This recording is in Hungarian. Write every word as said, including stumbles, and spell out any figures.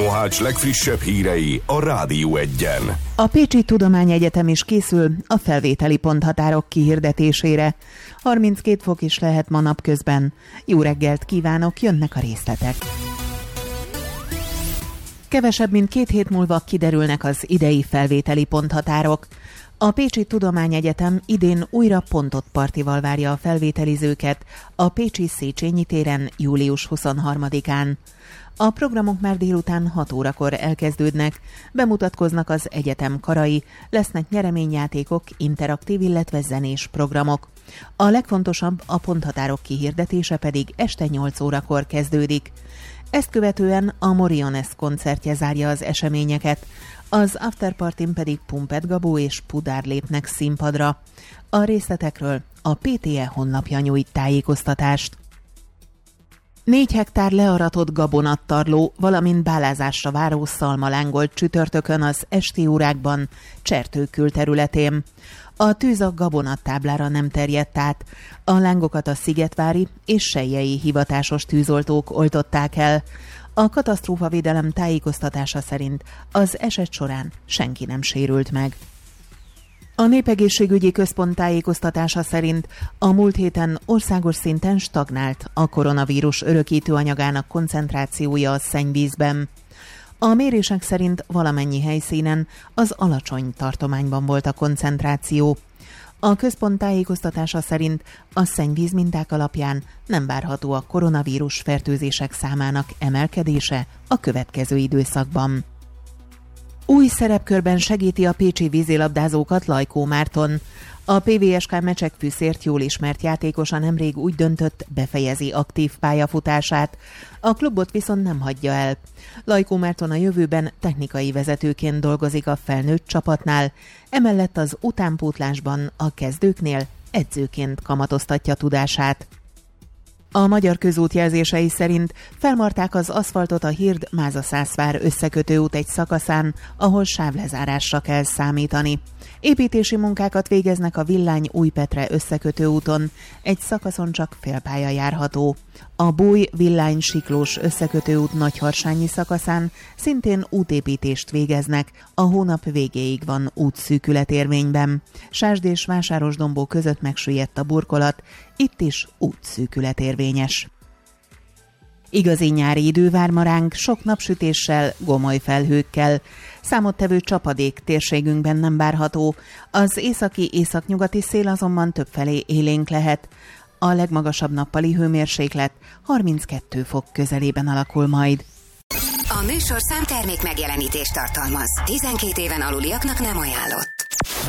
Mohács legfrissebb hírei a Rádió Egyen. A Pécsi Tudományegyetem is készül a felvételi ponthatárok kihirdetésére. harminckét fok is lehet ma napközben. Jó reggelt kívánok, jönnek a részletek. Kevesebb, mint két hét múlva kiderülnek az idei felvételi ponthatárok. A Pécsi Tudományegyetem idén újra pontott partival várja a felvételizőket a pécsi Széchenyi téren július huszonharmadikán. A programok már délután hat órakor elkezdődnek, bemutatkoznak az egyetem karai, lesznek nyereményjátékok, interaktív, illetve zenés programok. A legfontosabb, a ponthatárok kihirdetése pedig este nyolc órakor kezdődik. Ezt követően a Moriones koncertje zárja az eseményeket, az afterpartin pedig Pumpet Gabó és Pudár lépnek színpadra. A részletekről a pé té e honlapja nyújt tájékoztatást. Négy hektár learatott gabonattarló, valamint bálázásra váró szalma lángolt csütörtökön az esti órákban Csertő külterületén. A tűz a gabonattáblára nem terjedt át. A lángokat a szigetvári és selyei hivatásos tűzoltók oltották el. A katasztrófavédelem tájékoztatása szerint az eset során senki nem sérült meg. A Népegészségügyi Központ tájékoztatása szerint a múlt héten országos szinten stagnált a koronavírus örökítő anyagának koncentrációja a szennyvízben. A mérések szerint valamennyi helyszínen az alacsony tartományban volt a koncentráció. A központ tájékoztatása szerint a szennyvíz minták alapján nem várható a koronavírus fertőzések számának emelkedése a következő időszakban. Új szerepkörben segíti a pécsi vízilabdázókat Lajkó Márton. A pé vé es ká Mecsekfűszért jól ismert játékosa nemrég úgy döntött, befejezi aktív pályafutását. A klubot viszont nem hagyja el. Lajkó Márton a jövőben technikai vezetőként dolgozik a felnőtt csapatnál, emellett az utánpótlásban a kezdőknél edzőként kamatoztatja tudását. A Magyar Közút jelzései szerint felmarták az aszfaltot a Hird-Máza-Szászvár összekötőút egy szakaszán, ahol sávlezárásra kell számítani. Építési munkákat végeznek a Villány-Újpetre összekötőúton, egy szakaszon csak félpálya járható. A Búj-Villány-Siklós összekötőút Nagyharsányi szakaszán szintén útépítést végeznek, a hónap végéig van útszűkület érvényben. Sásd és Vásárosdombó között megsüllyedt a burkolat, itt is útszűkület érvényes. Igazi nyári idő vár ma ránk, sok napsütéssel, gomoly felhőkkel. Számottevő csapadék térségünkben nem várható, az északi északnyugati szél azonban többfelé élénk lehet. A legmagasabb nappali hőmérséklet harminckét fok közelében alakul majd. A műsorszám termék megjelenítést tartalmaz. tizenkét éven aluliaknak nem ajánlott.